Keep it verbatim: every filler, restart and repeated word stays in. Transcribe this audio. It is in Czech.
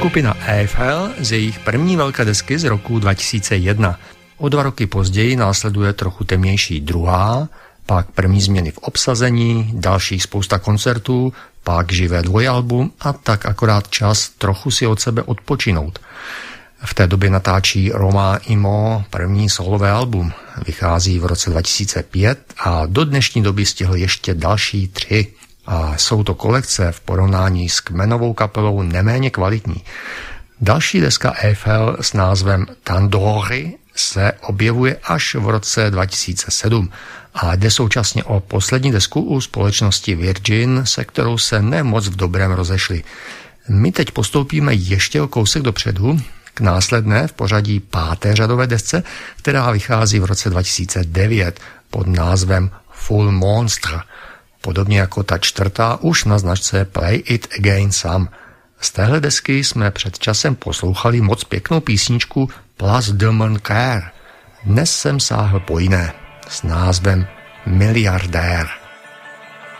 skupina Eiffel z jejich první velké desky z roku dva tisíce jedna. O dva roky později následuje trochu temnější druhá, pak první změny v obsazení, dalších spousta koncertů, pak živé dvojalbum a tak akorát čas trochu si od sebe odpočinout. V té době natáčí Romain Imo první solové album. Vychází v roce dva tisíce pět a do dnešní doby stihl ještě další tři. A jsou to kolekce v porovnání s kmenovou kapelou neméně kvalitní. Další deska Eiffel s názvem Tandoori se objevuje až v roce dva tisíce sedm a jde současně o poslední desku u společnosti Virgin, se kterou se nemoc v dobrém rozešli. My teď postoupíme ještě o kousek dopředu k následné v pořadí páté řadové desce, která vychází v roce dva tisíce devět pod názvem Full Monster. Podobně jako ta čtvrtá už na značce Play It Again Some. Z téhle desky jsme před časem poslouchali moc pěknou písničku Place de mon Cœur. Dnes jsem sáhl po jiné s názvem Miliardér.